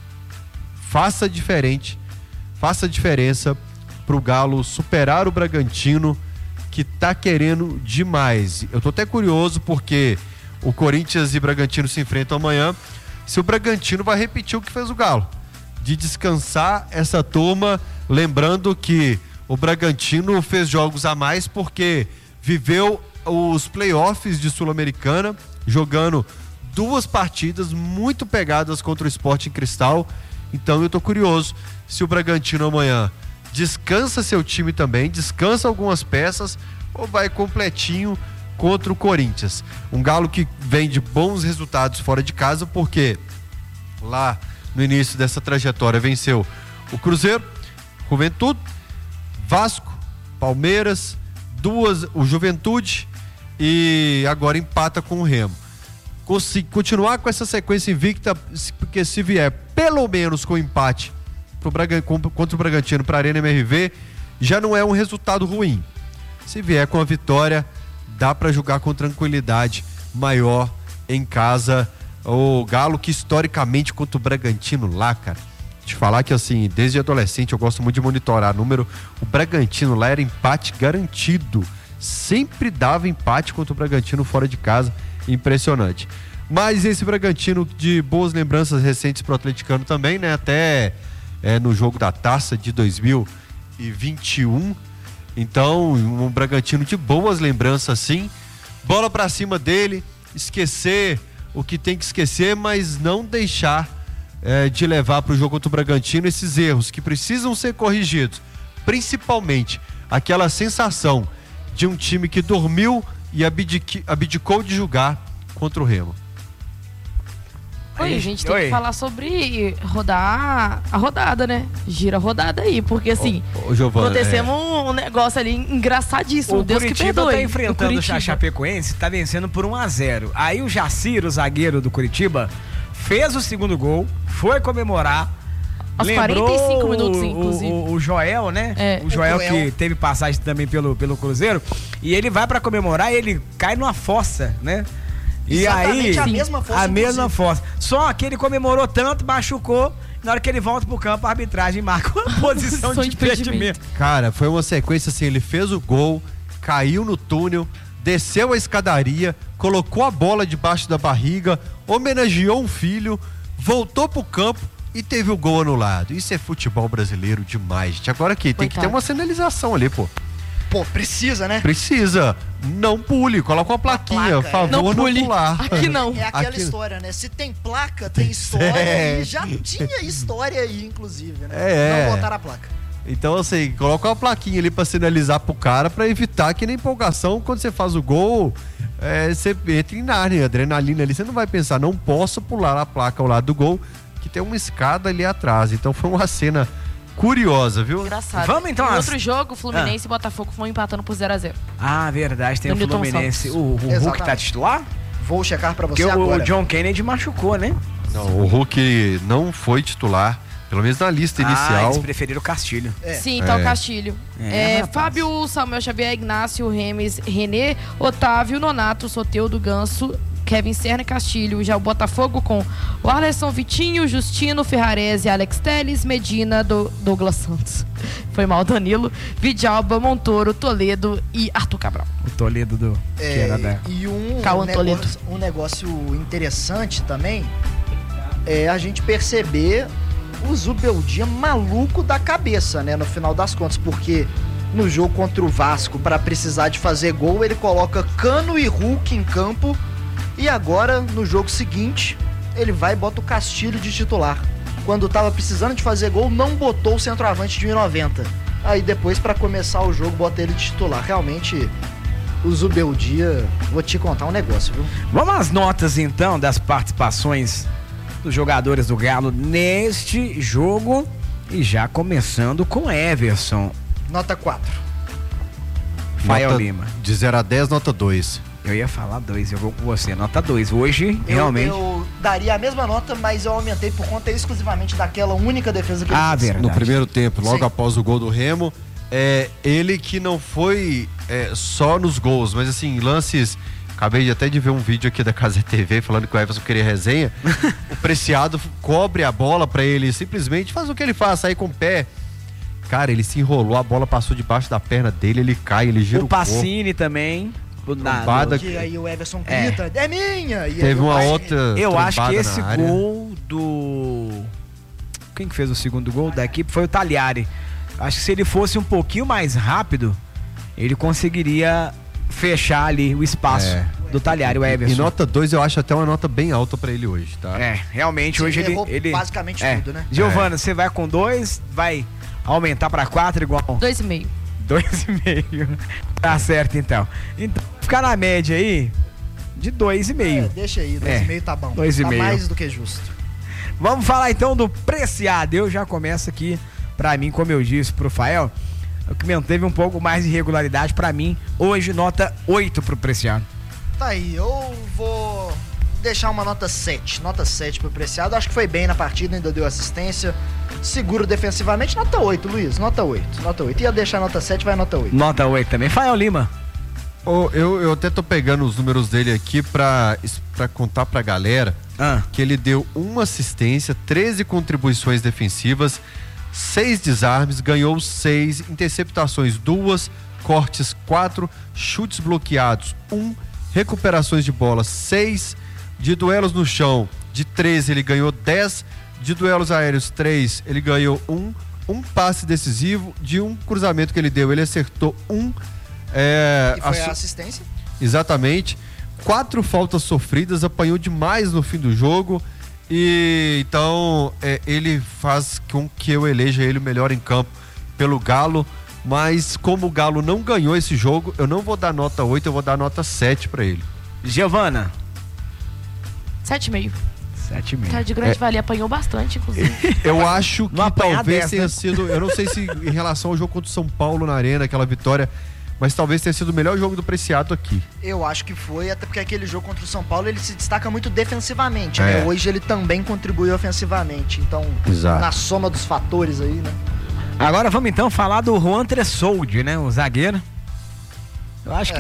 [SPEAKER 3] faça diferente, faça diferença pro Galo superar o Bragantino, que tá querendo demais. Eu tô até curioso porque o Corinthians e Bragantino se enfrentam amanhã, se o Bragantino vai repetir o que fez o Galo, de descansar essa turma, lembrando que o Bragantino fez jogos a mais porque viveu os playoffs de Sul-Americana, jogando duas partidas muito pegadas contra o Sporting Cristal. Então eu tô curioso se o Bragantino amanhã descansa seu time também, descansa algumas peças ou vai completinho contra o Corinthians. Um Galo que vem de bons resultados fora de casa, porque lá no início dessa trajetória venceu o Cruzeiro, Juventude, Vasco, Palmeiras, duas, o Juventude, e agora empata com o Remo. Consegui continuar com essa sequência invicta, porque se vier pelo menos com empate pro Braga, contra o Bragantino para a Arena M R V, já não é um resultado ruim. Se vier com a vitória, dá para jogar com tranquilidade maior em casa. O Galo, que historicamente contra o Bragantino lá, cara, te falar que assim, desde adolescente eu gosto muito de monitorar número, o Bragantino lá era empate garantido, sempre dava empate contra o Bragantino fora de casa, impressionante. Mas esse Bragantino de boas lembranças recentes pro atleticano também, né, até é, no jogo da Taça de dois mil e vinte e um, então um Bragantino de boas lembranças sim, bola pra cima dele, esquecer o que tem que esquecer, mas não deixar É, de levar para o jogo contra o Bragantino esses erros que precisam ser corrigidos, principalmente aquela sensação de um time que dormiu e abdique, abdicou de jogar contra o Remo.
[SPEAKER 4] Oi, a gente tem
[SPEAKER 1] Oi.
[SPEAKER 4] que falar sobre rodar a rodada, né? Gira a rodada aí, porque assim,
[SPEAKER 3] Ô, ô, Giovana,
[SPEAKER 4] acontecemos
[SPEAKER 3] é...
[SPEAKER 4] um negócio ali engraçadíssimo.
[SPEAKER 1] O
[SPEAKER 4] Deus que
[SPEAKER 1] Curitiba
[SPEAKER 4] perdoe.
[SPEAKER 1] tá enfrentando o Chapecoense, tá vencendo por um a zero. Aí o Jacir, o zagueiro do Curitiba, fez o segundo gol, foi comemorar.
[SPEAKER 4] Aos
[SPEAKER 1] lembrou
[SPEAKER 4] quarenta e cinco minutos, inclusive.
[SPEAKER 1] O, o, o Joel, né?
[SPEAKER 4] É.
[SPEAKER 1] O Joel
[SPEAKER 2] O Joel.
[SPEAKER 1] que teve passagem também pelo, pelo Cruzeiro. E ele vai pra comemorar e ele cai numa fossa, né? E
[SPEAKER 2] Exatamente
[SPEAKER 1] aí,
[SPEAKER 2] a mesma fossa,
[SPEAKER 1] a mesma
[SPEAKER 2] inclusive.
[SPEAKER 1] fossa. Só que ele comemorou tanto, machucou Na hora que ele volta pro campo, a arbitragem marca uma posição de impedimento.
[SPEAKER 3] Cara, foi uma sequência assim, ele fez o gol, caiu no túnel, desceu a escadaria, colocou a bola debaixo da barriga, homenageou um filho, voltou pro campo e teve o gol anulado. Isso é futebol brasileiro demais, gente. Agora aqui, tem que ter uma sinalização ali, pô.
[SPEAKER 2] Pô, precisa, né?
[SPEAKER 3] Precisa. Não pule, coloca uma plaquinha,
[SPEAKER 2] placa,
[SPEAKER 3] favor,
[SPEAKER 4] não,
[SPEAKER 3] não
[SPEAKER 4] pule.
[SPEAKER 3] pular.
[SPEAKER 4] Aqui não.
[SPEAKER 2] É aquela
[SPEAKER 3] Aqui-
[SPEAKER 2] história, né? Se tem placa, tem história.
[SPEAKER 3] É.
[SPEAKER 2] E já tinha história aí, inclusive, né?
[SPEAKER 3] É.
[SPEAKER 2] Não botaram a placa.
[SPEAKER 3] Então, assim, coloca uma plaquinha ali pra sinalizar pro cara, pra evitar que na empolgação, quando você faz o gol, é, você entra em Nárnia, adrenalina ali, você não vai pensar, não posso pular a placa ao lado do gol, que tem uma escada ali atrás. Então foi uma cena curiosa, viu?
[SPEAKER 4] Engraçado.
[SPEAKER 1] Vamos, então,
[SPEAKER 4] Em
[SPEAKER 1] as-
[SPEAKER 4] outro jogo, Fluminense e Botafogo foram empatando por zero a zero.
[SPEAKER 1] Ah, verdade, tem
[SPEAKER 4] Do
[SPEAKER 1] o
[SPEAKER 4] Newton
[SPEAKER 1] Fluminense.
[SPEAKER 4] Santos.
[SPEAKER 1] O, o Hulk
[SPEAKER 2] Exatamente.
[SPEAKER 1] tá titular?
[SPEAKER 2] Vou checar pra você
[SPEAKER 1] Porque o,
[SPEAKER 2] agora.
[SPEAKER 1] o John Kennedy machucou, né?
[SPEAKER 3] Não, o Hulk não foi titular, pelo menos na lista
[SPEAKER 1] Ah,
[SPEAKER 3] inicial.
[SPEAKER 1] eles preferiram o Castilho.
[SPEAKER 2] É.
[SPEAKER 4] Sim, tá
[SPEAKER 3] É.
[SPEAKER 4] o Castilho.
[SPEAKER 1] É,
[SPEAKER 4] É,
[SPEAKER 1] rapaz.
[SPEAKER 4] Fábio, Samuel Xavier, Ignácio, Remes, Renê, Otávio, Nonato, Soteldo, Ganso, Kevin Serna e Castilho. Já o Botafogo com o Arleson, Vitinho, Justino, Ferrarese, Alex Teles, Medina, do, Douglas Santos. Foi mal, Danilo, Vidalba, Montoro, Toledo e Arthur Cabral.
[SPEAKER 1] O Toledo do... que
[SPEAKER 2] É,
[SPEAKER 1] era da...
[SPEAKER 2] e um
[SPEAKER 4] Cauã
[SPEAKER 2] negócio, um negócio interessante também é a gente perceber o Zubeldia maluco da cabeça, né, no final das contas, porque no jogo contra o Vasco, para precisar de fazer gol, ele coloca Cano e Hulk em campo, e agora, no jogo seguinte, ele vai e bota o Castilho de titular. Quando tava precisando de fazer gol, não botou o centroavante de um e noventa. Aí depois, para começar o jogo, bota ele de titular. Realmente, o Zubeldia, vou te contar um negócio, viu?
[SPEAKER 1] Vamos às notas, então, das participações dos jogadores do Galo neste jogo. E já começando com Everson.
[SPEAKER 2] Nota quatro.
[SPEAKER 1] Fael
[SPEAKER 3] Nota
[SPEAKER 1] Lima.
[SPEAKER 3] De zero a dez, nota dois.
[SPEAKER 1] Eu ia falar dois, eu vou com você. Nota dois. Hoje,
[SPEAKER 2] Eu,
[SPEAKER 1] realmente...
[SPEAKER 2] eu daria a mesma nota, mas eu aumentei por conta exclusivamente daquela única defesa que ele
[SPEAKER 1] Ah,
[SPEAKER 2] fez.
[SPEAKER 1] verdade.
[SPEAKER 3] No primeiro tempo, logo
[SPEAKER 2] Sim.
[SPEAKER 3] após o gol do Remo, é ele que não foi é, só nos gols, mas assim, lances. Acabei de até de ver um vídeo aqui da Casa T V falando que o Everson queria resenha. O Preciado cobre a bola pra ele, simplesmente faz o que ele faz, sair com o pé. Cara, ele se enrolou, a bola passou debaixo da perna dele, ele cai, ele gira o,
[SPEAKER 1] O Pacini também. O
[SPEAKER 3] Trombada.
[SPEAKER 2] Que aí o Everson
[SPEAKER 1] É.
[SPEAKER 2] grita, é, minha! E aí
[SPEAKER 3] Teve
[SPEAKER 2] o
[SPEAKER 3] uma
[SPEAKER 2] pai-
[SPEAKER 3] outra.
[SPEAKER 1] Eu acho que
[SPEAKER 3] trombada
[SPEAKER 1] esse
[SPEAKER 3] na área.
[SPEAKER 1] gol do... Quem que fez o segundo gol da equipe foi o Tagliari. Acho que se ele fosse um pouquinho mais rápido, ele conseguiria fechar ali o espaço
[SPEAKER 3] É.
[SPEAKER 1] do Tagliari, o Everson.
[SPEAKER 3] E nota dois eu acho até uma nota bem alta pra ele hoje, tá?
[SPEAKER 1] É, realmente
[SPEAKER 2] Sim,
[SPEAKER 1] hoje ele...
[SPEAKER 2] errou
[SPEAKER 1] ele
[SPEAKER 2] basicamente
[SPEAKER 1] é.
[SPEAKER 2] tudo, né?
[SPEAKER 1] Giovana, você vai com dois, vai aumentar pra quatro igual...
[SPEAKER 4] Dois e meio.
[SPEAKER 1] Dois e meio. Tá certo, então. Então, ficar na média aí de dois e
[SPEAKER 2] É,
[SPEAKER 1] meio.
[SPEAKER 2] deixa aí, dois
[SPEAKER 1] É.
[SPEAKER 2] e meio tá bom.
[SPEAKER 1] Dois e
[SPEAKER 2] tá
[SPEAKER 1] meio.
[SPEAKER 2] mais do que justo.
[SPEAKER 1] Vamos falar então do Preciado. Eu já começo aqui, pra mim, como eu disse pro Fael, o que manteve um pouco mais de irregularidade pra mim. Hoje, nota oito pro Preciado.
[SPEAKER 2] Tá aí, eu vou deixar uma nota sete. Nota sete pro Preciado. Acho que foi bem na partida, ainda deu assistência. Seguro defensivamente, nota oito, Luiz. Nota oito. Nota oito. Ia deixar nota sete, vai nota oito.
[SPEAKER 1] Nota oito também. Fael Lima.
[SPEAKER 3] Ô, eu, eu até tô pegando os números dele aqui pra, pra contar pra galera
[SPEAKER 1] Ah.
[SPEAKER 3] que ele deu uma assistência, treze contribuições defensivas, seis desarmes, ganhou seis, interceptações duas, cortes quatro, chutes bloqueados um, recuperações de bola seis, de duelos no chão de treze ele ganhou dez, de duelos aéreos três ele ganhou um, um passe decisivo, de um cruzamento que ele deu ele acertou um. É,
[SPEAKER 2] E foi
[SPEAKER 3] assu-
[SPEAKER 2] a assistência.
[SPEAKER 3] Exatamente. Quatro faltas sofridas, apanhou demais no fim do jogo. E então é, ele faz com que eu eleja ele o melhor em campo pelo Galo. Mas como o Galo não ganhou esse jogo, eu não vou dar nota oito, eu vou dar nota sete pra ele.
[SPEAKER 1] Giovana.
[SPEAKER 4] Sete e meio.
[SPEAKER 1] Sete e meio.
[SPEAKER 4] Cara de grande
[SPEAKER 3] É.
[SPEAKER 4] valia, apanhou bastante, inclusive.
[SPEAKER 3] Eu acho que
[SPEAKER 1] Não apanhar
[SPEAKER 3] talvez
[SPEAKER 1] dez,
[SPEAKER 3] tenha
[SPEAKER 1] né?
[SPEAKER 3] sido. Eu não sei se em relação ao jogo contra o São Paulo na Arena, aquela vitória, mas talvez tenha sido o melhor jogo do Preciado aqui.
[SPEAKER 2] Eu acho que foi, até porque aquele jogo contra o São Paulo ele se destaca muito defensivamente,
[SPEAKER 3] É.
[SPEAKER 2] né? Hoje ele também contribui ofensivamente. Então,
[SPEAKER 3] Exato.
[SPEAKER 2] na soma dos fatores aí, né?
[SPEAKER 1] Agora vamos então falar do Juan Tressoldi, né? O zagueiro. Eu acho
[SPEAKER 2] É.
[SPEAKER 1] que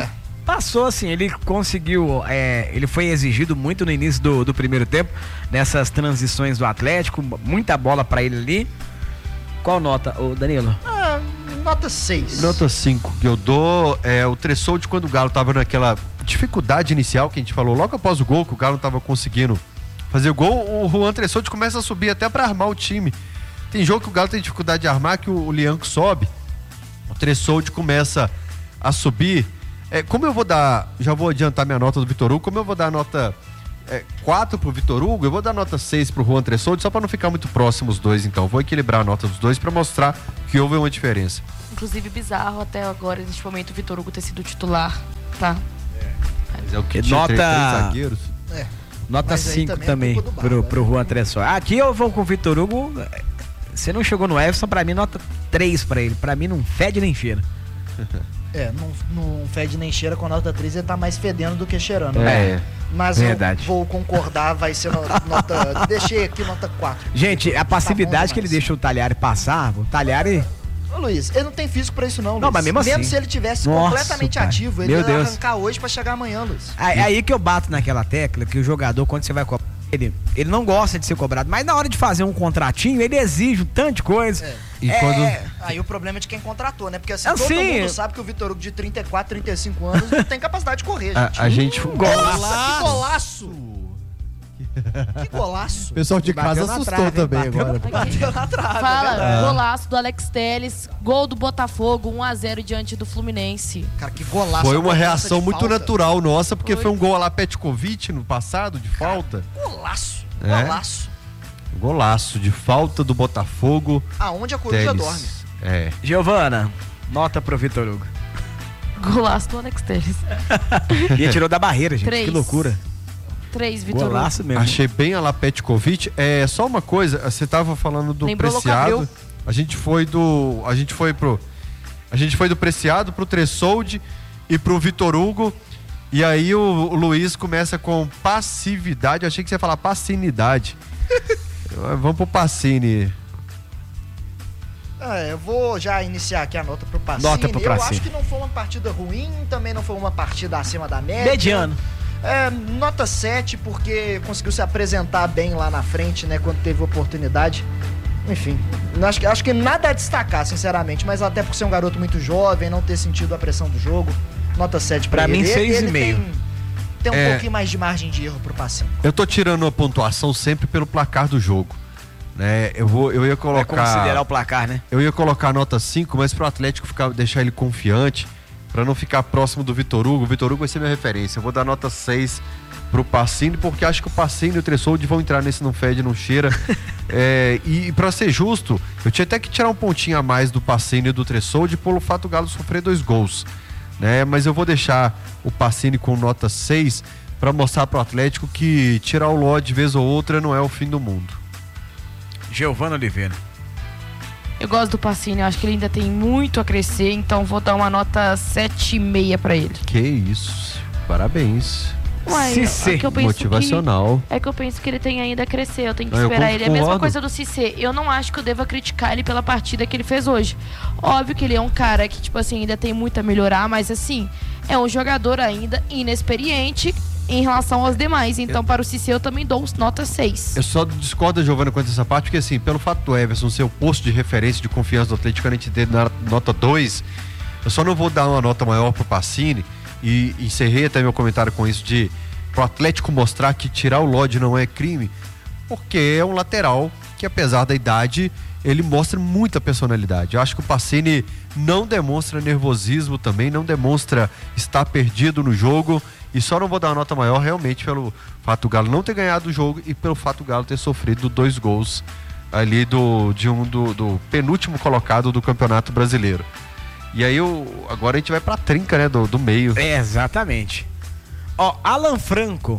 [SPEAKER 1] Passou, assim, ele conseguiu, é, ele foi exigido muito no início do, do primeiro tempo, nessas transições do Atlético, muita bola pra ele ali. Qual nota, ô Danilo?
[SPEAKER 2] Ah, nota seis.
[SPEAKER 3] Nota cinco que eu dou é o Tressoldi, quando o Galo tava naquela dificuldade inicial que a gente falou, logo após o gol, que o Galo não tava conseguindo fazer o gol, o Juan Tressoldi começa a subir até pra armar o time. Tem jogo que o Galo tem dificuldade de armar, que o, o Lianco sobe, o Tressoldi começa a subir. É, como eu vou dar, já vou adiantar minha nota do Vitor Hugo, como eu vou dar nota é, quatro pro Vitor Hugo, eu vou dar nota seis pro Juan Tressoldi, só pra não ficar muito próximo os dois, então. Vou equilibrar a nota dos dois pra mostrar que houve uma diferença.
[SPEAKER 4] Inclusive, bizarro até agora, neste momento, o Vitor Hugo ter sido titular, tá?
[SPEAKER 3] Mas é o que
[SPEAKER 1] Nota-
[SPEAKER 3] tinha três, três zagueiros.
[SPEAKER 2] É.
[SPEAKER 1] Nota
[SPEAKER 2] Mas aí
[SPEAKER 1] cinco
[SPEAKER 2] também é
[SPEAKER 1] também,
[SPEAKER 2] culpa do
[SPEAKER 1] pro,
[SPEAKER 2] Barba,
[SPEAKER 1] pro
[SPEAKER 2] né?
[SPEAKER 1] Juan Tressoldi. Aqui eu vou com o Vitor Hugo. Você não chegou no Everson, pra mim nota três pra ele. Pra mim não fede nem cheira.
[SPEAKER 2] É, não, não fede nem cheira, com a nota três ele tá mais fedendo do que cheirando.
[SPEAKER 3] É.
[SPEAKER 2] Mas
[SPEAKER 1] verdade.
[SPEAKER 2] eu vou concordar, vai ser no- nota. Deixei aqui nota quatro.
[SPEAKER 1] Gente, a
[SPEAKER 2] Tá
[SPEAKER 1] passividade
[SPEAKER 2] bom
[SPEAKER 1] que ele
[SPEAKER 2] demais.
[SPEAKER 1] deixa o Talhari passar, o Talhari...
[SPEAKER 2] Ô Luiz, ele não tem físico pra isso não, Luiz.
[SPEAKER 1] Não, mas mesmo assim.
[SPEAKER 2] se ele tivesse
[SPEAKER 1] Nossa,
[SPEAKER 2] completamente
[SPEAKER 1] pai.
[SPEAKER 2] ativo, ele
[SPEAKER 1] Meu
[SPEAKER 2] ia
[SPEAKER 1] Deus.
[SPEAKER 2] arrancar hoje pra chegar amanhã, Luiz.
[SPEAKER 1] É aí que eu bato naquela tecla que o jogador, quando você vai cobrar ele, ele não gosta de ser cobrado, mas na hora de fazer um contratinho, ele exige um tanto de coisa.
[SPEAKER 2] É.
[SPEAKER 3] E
[SPEAKER 1] É,
[SPEAKER 3] quando...
[SPEAKER 2] Aí o problema é de quem contratou, né? Porque assim,
[SPEAKER 1] Ah,
[SPEAKER 2] todo
[SPEAKER 1] sim.
[SPEAKER 2] mundo sabe que o Vitor Hugo de trinta e quatro, trinta e cinco anos não tem capacidade de correr,
[SPEAKER 3] A,
[SPEAKER 2] gente.
[SPEAKER 3] a gente...
[SPEAKER 2] Nossa, que golaço! Que golaço!
[SPEAKER 9] O pessoal de
[SPEAKER 1] Bateu
[SPEAKER 9] casa
[SPEAKER 1] na
[SPEAKER 9] assustou
[SPEAKER 1] trave, hein?
[SPEAKER 9] também
[SPEAKER 1] Bateu
[SPEAKER 9] agora.
[SPEAKER 2] Bateu na trave,
[SPEAKER 4] Fala,
[SPEAKER 2] é verdade.
[SPEAKER 4] golaço do Alex Telles, gol do Botafogo, um a zero diante do Fluminense.
[SPEAKER 2] Cara, que golaço!
[SPEAKER 3] Foi
[SPEAKER 2] a
[SPEAKER 3] uma
[SPEAKER 2] cobrança
[SPEAKER 3] reação
[SPEAKER 2] de
[SPEAKER 3] muito
[SPEAKER 2] falta.
[SPEAKER 3] natural nossa, porque
[SPEAKER 4] Foi.
[SPEAKER 3] foi um gol lá Petkovic no passado, de falta.
[SPEAKER 2] Golaço!
[SPEAKER 3] É.
[SPEAKER 2] Golaço!
[SPEAKER 3] Golaço de falta do Botafogo.
[SPEAKER 2] Aonde a coruja
[SPEAKER 3] Telles.
[SPEAKER 2] dorme.
[SPEAKER 3] É.
[SPEAKER 1] Giovana, nota pro Vitor Hugo.
[SPEAKER 4] Golaço do Alex Telles.
[SPEAKER 1] E ele tirou da barreira, gente.
[SPEAKER 4] Três.
[SPEAKER 1] Que loucura.
[SPEAKER 4] Três, Vitor Hugo.
[SPEAKER 1] Golaço mesmo.
[SPEAKER 3] Achei bem a lá Petkovic. É só uma coisa, você tava falando do
[SPEAKER 4] Lembrou
[SPEAKER 3] Preciado.
[SPEAKER 4] Loucabril.
[SPEAKER 3] A gente foi do. A gente foi pro. A gente foi do Preciado pro Tressoldi e pro Vitor Hugo. E aí o, o Luiz começa com passividade. Eu achei que você ia falar passinidade. Vamos pro Passini.
[SPEAKER 2] É, eu vou já iniciar aqui a nota pro Pacini.
[SPEAKER 1] Nota pro
[SPEAKER 2] Eu
[SPEAKER 1] Pacini.
[SPEAKER 2] acho que não foi uma partida ruim, também não foi uma partida acima da média.
[SPEAKER 1] Mediano.
[SPEAKER 2] É, nota sete, porque conseguiu se apresentar bem lá na frente, né, quando teve oportunidade. Enfim, acho que, acho que nada a destacar, sinceramente, mas até por ser um garoto muito jovem, não ter sentido a pressão do jogo, nota sete pra,
[SPEAKER 1] Pra
[SPEAKER 2] ele.
[SPEAKER 1] mim, seis
[SPEAKER 2] Ele
[SPEAKER 1] e meio.
[SPEAKER 2] Tem, tem um
[SPEAKER 3] É.
[SPEAKER 2] pouquinho mais de margem de erro pro Pacini.
[SPEAKER 3] Eu tô tirando a pontuação sempre pelo placar do jogo. Né? Eu, vou, eu ia
[SPEAKER 1] Vai
[SPEAKER 3] colocar.
[SPEAKER 1] considerar o placar, né?
[SPEAKER 3] Eu ia colocar nota cinco, mas pro Atlético ficar, deixar ele confiante, pra não ficar próximo do Vitor Hugo. O Vitor Hugo vai ser minha referência. Eu vou dar nota seis pro Pacini, porque acho que o Pacini e o Tressoldi vão entrar nesse não fede, não cheira. É, e pra ser justo, eu tinha até que tirar um pontinho a mais do Pacini e do Tressoldi pelo fato do Galo sofrer dois gols. Né? Mas eu vou deixar o Pacini com nota seis pra mostrar pro Atlético que tirar o Ló de vez ou outra não é o fim do mundo.
[SPEAKER 1] Giovana Oliveira.
[SPEAKER 4] Eu gosto do Pacini, eu acho que ele ainda tem muito a crescer, então vou dar uma nota sete e meia pra ele.
[SPEAKER 3] Que isso, parabéns.
[SPEAKER 4] Uai,
[SPEAKER 1] Cissé,
[SPEAKER 4] é que eu penso
[SPEAKER 3] motivacional.
[SPEAKER 4] Que, é que eu penso que ele tem ainda a crescer, eu tenho que
[SPEAKER 3] Ah, eu
[SPEAKER 4] esperar ele. É a mesma
[SPEAKER 3] concordo.
[SPEAKER 4] coisa do Cissé. Eu não acho que eu deva criticar ele pela partida que ele fez hoje. Óbvio que ele é um cara que, tipo assim, ainda tem muito a melhorar, mas assim, é um jogador ainda inexperiente em relação aos demais. Então, para o Cissé, eu também dou nota seis.
[SPEAKER 3] Eu só discordo da Giovana quanto a essa parte, porque assim, pelo fato do Everson ser o posto de referência de confiança do Atlético, a gente ter na nota dois, eu só não vou dar uma nota maior pro Pacini, e encerrei até meu comentário com isso de pro Atlético mostrar que tirar o Lodge não é crime, porque é um lateral que, apesar da idade, ele mostra muita personalidade. Eu acho que o Pacini não demonstra nervosismo também, não demonstra estar perdido no jogo, e só não vou dar uma nota maior realmente pelo fato do Galo não ter ganhado o jogo e pelo fato do Galo ter sofrido dois gols ali do, de um do, do penúltimo colocado do Campeonato Brasileiro. E aí eu, agora a gente vai pra trinca, né, do, do meio.
[SPEAKER 1] É, exatamente. Ó, Alan Franco.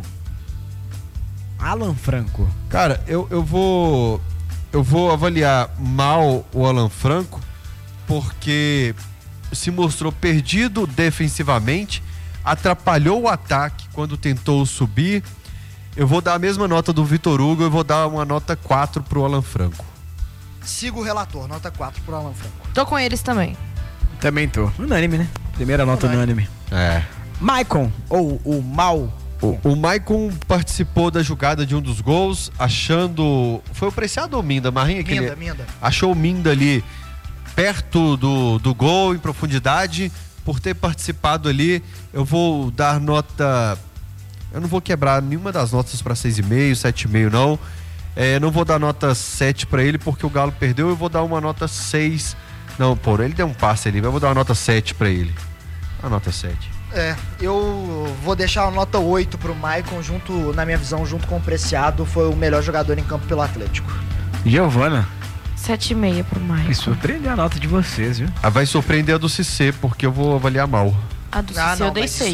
[SPEAKER 1] Alan Franco.
[SPEAKER 3] Cara, eu, eu vou eu vou avaliar mal o Alan Franco porque se mostrou perdido defensivamente, atrapalhou o ataque quando tentou subir. Eu vou dar a mesma nota do Vitor Hugo, eu vou dar uma nota quatro pro Alan Franco.
[SPEAKER 2] Siga o relator, nota quatro pro Alan Franco.
[SPEAKER 4] Tô com eles também.
[SPEAKER 1] Também tô. Unânime, né? Primeira nota unânime.
[SPEAKER 3] É.
[SPEAKER 1] Maicon, ou o Mal.
[SPEAKER 3] O, o Maicon participou da jogada de um dos gols, achando... Foi o Preciado ou Minda? Marinha, que
[SPEAKER 2] Minda,
[SPEAKER 3] ele
[SPEAKER 2] Minda.
[SPEAKER 3] achou o Minda ali perto do, do gol, em profundidade. Por ter participado ali, eu vou dar nota... Eu não vou quebrar nenhuma das notas para seis vírgula cinco, sete vírgula cinco não. É, não vou dar nota sete para ele porque o Galo perdeu. Eu vou dar uma nota seis. Não, pô, ele deu um passe ali, mas eu vou dar uma nota sete para ele. Uma nota sete.
[SPEAKER 2] É, eu vou deixar a nota oito pro Maicon, junto, na minha visão, junto com o Preciado, foi o melhor jogador em campo pelo Atlético.
[SPEAKER 1] Giovana.
[SPEAKER 4] sete vírgula cinco pro Maicon.
[SPEAKER 1] Me surpreendeu a nota de vocês, viu?
[SPEAKER 3] Ah, vai surpreender a do Cissé, porque eu vou avaliar mal.
[SPEAKER 4] A do
[SPEAKER 2] Ah,
[SPEAKER 4] Cissé
[SPEAKER 2] não,
[SPEAKER 4] eu dei
[SPEAKER 2] mas
[SPEAKER 4] seis.